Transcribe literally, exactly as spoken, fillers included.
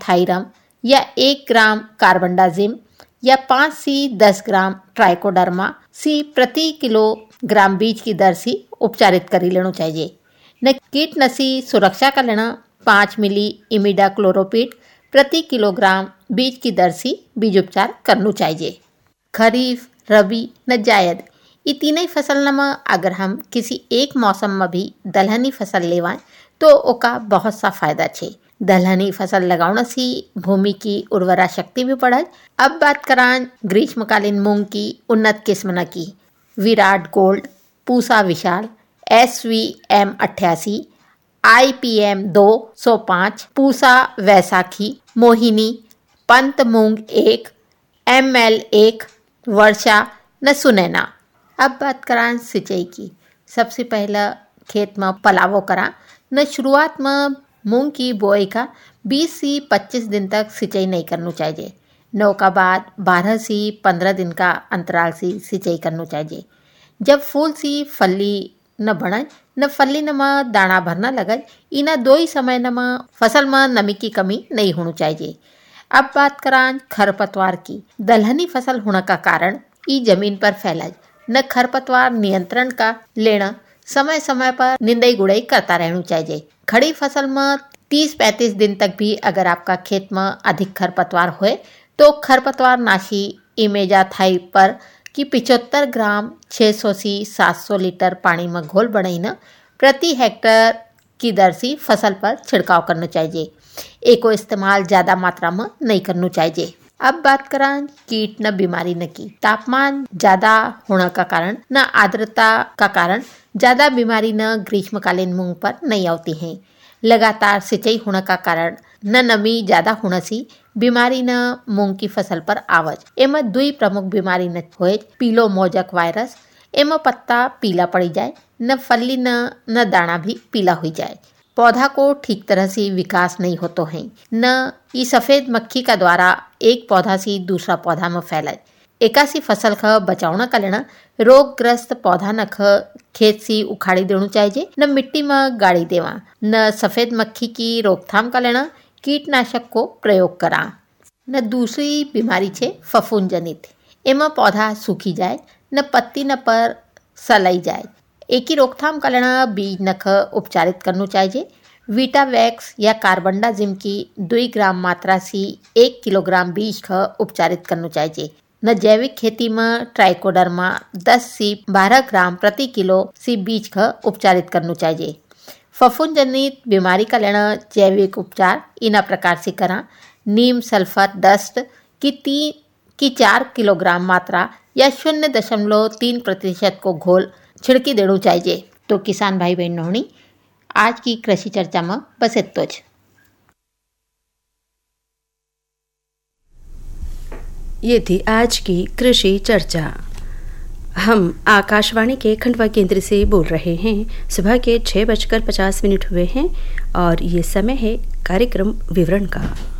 थाइरम या एक ग्राम कार्बनडाजिम या पाँच सी दस ग्राम ट्राइकोडर्मा सी प्रति किलोग्राम बीज की दर से उपचारित करी लेना चाहिए। न कीटनाशी सुरक्षा का लेना पाँच मिली इमिडाक्लोरोपिड प्रति किलोग्राम बीज की दर से बीज उपचार करना चाहिए। खरीफ, रबी न जायद ये तीनों ही फसल में अगर हम किसी एक मौसम में भी दलहनी फसल लेवाएं तो ओका बहुत सा फायदा छे। दलहनी फसल लगाने से भूमि की उर्वरा शक्ति भी बढ़े। अब बात करां ग्रीष्मकालीन मूंग की उन्नत किस्म न की विराट गोल्ड, पूसा विशाल, एस वी एम अट्ठासी, आई पी एम दो सौ पाँच, पूसा वैसाखी, मोहिनी, पंत मूंग एक, एम एल एक, वर्षा न सुनैना। अब बात करां सिंचाई की। सबसे पहला खेत में पलावो करा न शुरुआत में मूंग की बुआई का बीस से पच्चीस दिन तक सिंचाई नहीं करनी चाहिए। नौ का बाद बारह से पंद्रह दिन का अंतराल से सिंचाई करनी चाहिए। जब फूल सी फली न बने न फली न में दाना भरना लगे इन दो ही समय न में फसल में नमी की कमी नहीं होनी चाहिए। अब बात करां खरपतवार की। दलहनी फसल होने का कारण ई जमीन पर फैला न खरपतवार नियंत्रण का लेना समय समय पर निंदाई गुड़ाई करता रहना चाहिए। खड़ी फसल में तीस पैंतीस दिन तक भी अगर आपका खेत में अधिक खरपतवार होए तो खरपतवार नाशी इमेजाथाई पर की पिचहत्तर ग्राम छह सौ से सात सौ लीटर पानी में घोल बनाईना प्रति हेक्टेयर की दर से फसल पर छिड़काव करना चाहिए। एको इस्तेमाल ज्यादा मात्रा में नहीं करना चाहिए। अब बात करां कीट न बीमारी न की। तापमान ज्यादा होने का कारण न आर्द्रता का कारण ज्यादा बीमारी न ग्रीष्मकालीन मूंग पर नहीं आती हैं। लगातार सिंचाई होने का कारण न नमी ज्यादा होने से बीमारी न मूंग की फसल पर आवज। एम दुई प्रमुख बीमारी न होए पीलो मोजक वायरस। एम पत्ता पीला पड़ी जाए न फली न न दाना भी पीला हो जाए। पौधा को ठीक तरह से विकास नहीं होतो है न ये सफेद मक्खी का द्वारा एक पौधा से दूसरा पौधा में फैलाए। एकासी फसल ख बचावना का लेना रोगग्रस्त पौधा न ख खेत से उखाड़ी देना चाहिए न मिट्टी में गाड़ी देवा न सफेद मक्खी की रोकथाम का लेना कीटनाशक को प्रयोग करा न दूसरी बीमारी छे फफूंद जनित। एमा पौधा सूखी जाए न पत्ती न पर सलाई जाए। एक ही रोकथाम का लेना बीज नख उपचारित करना चाहिए। वीटावैक्स या कार्बनडाजिम की दो ग्राम मात्रा से एक किलोग्राम बीज का उपचारित करना चाहिए। न जैविक खेती में ट्राइकोडर्मा दस से बारह ग्राम प्रति किलो से बीज का उपचारित करना चाहिए। फफूंद जनित बीमारी का लेना जैविक उपचार इन प्रकार से करा। नीम सल्फर डस्ट की तीन की चार किलोग्राम मात्रा या शून्य दशमलव तीन प्रतिशत को घोल छिड़की देना चाहिए। तो किसान भाई बहन नोनी आज की कृषि चर्चा में बस इतना ज। ये थी आज की कृषि चर्चा। हम आकाशवाणी के खंडवा केंद्र से बोल रहे हैं। सुबह के छः बजकर पचास मिनट हुए हैं और ये समय है कार्यक्रम विवरण का।